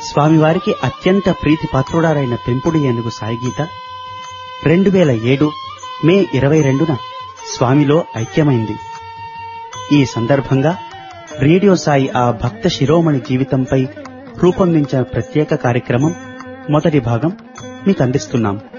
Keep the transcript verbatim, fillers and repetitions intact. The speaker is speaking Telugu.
స్వామివారికి అత్యంత ప్రీతిపాత్రుడారైన పెంపుడు ఏనుగు సాయిగీత రెండు వేల ఏడు మే ఇరవై రెండున స్వామిలో ఐక్యమైంది. ఈ సందర్భంగా రేడియో సాయి ఆ భక్త శిరోమణి జీవితంపై రూపొందించిన ప్రత్యేక కార్యక్రమం మొదటి భాగం మీకు అందిస్తున్నాం.